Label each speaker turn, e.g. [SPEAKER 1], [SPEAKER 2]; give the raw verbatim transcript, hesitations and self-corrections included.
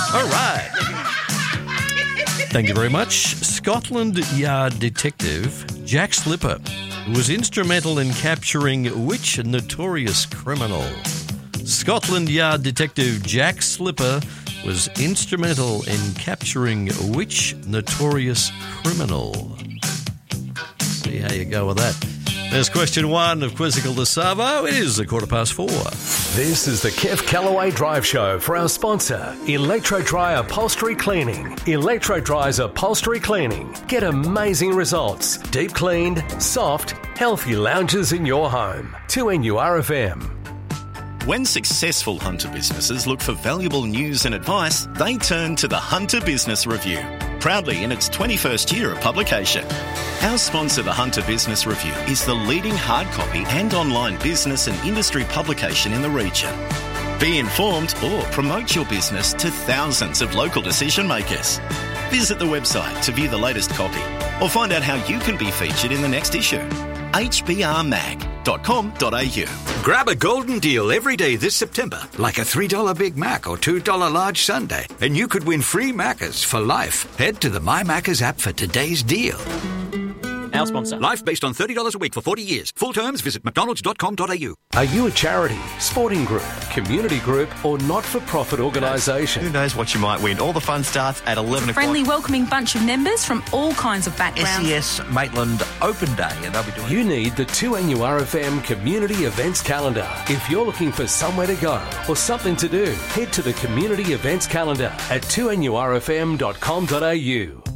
[SPEAKER 1] All right. Thank you very much. Scotland Yard detective Jack Slipper was instrumental in capturing which notorious criminal? Scotland Yard detective Jack Slipper was instrumental in capturing which notorious criminal? See how you go with that. There's question one of Quizzical de Savo. It is a quarter past four.
[SPEAKER 2] This is the Kev Callaway Drive Show for our sponsor, Electro Dry Upholstery Cleaning. Electro Dry's Upholstery Cleaning. Get amazing results. Deep cleaned, soft, healthy lounges in your home. two N U R F M.
[SPEAKER 3] When successful Hunter businesses look for valuable news and advice, they turn to the Hunter Business Review, proudly in its twenty-first year of publication. Our sponsor, the Hunter Business Review, is the leading hard copy and online business and industry publication in the region. Be informed or promote your business to thousands of local decision makers. Visit the website to view the latest copy or find out how you can be featured in the next issue. h b r mag dot com dot a u.
[SPEAKER 4] Grab a golden deal every day this September, like a three dollar Big Mac or two dollar large sundae, and you could win free Maccas for life. Head to the My Maccas app for today's deal.
[SPEAKER 5] Our sponsor.
[SPEAKER 4] Life based on thirty dollars a week for forty years. Full terms, visit mcdonalds dot com dot a u.
[SPEAKER 2] Are you a charity, sporting group, community group, or not-for-profit organisation?
[SPEAKER 6] Who knows what you might win? All the fun starts at eleven o'clock.
[SPEAKER 7] Friendly, welcoming bunch of members from all kinds of backgrounds.
[SPEAKER 6] S E S Maitland Open Day, and they'll be doing.
[SPEAKER 2] You need the two N U R F M Community Events Calendar. If you're looking for somewhere to go or something to do, head to the Community Events Calendar at two N U R F M dot com dot a u.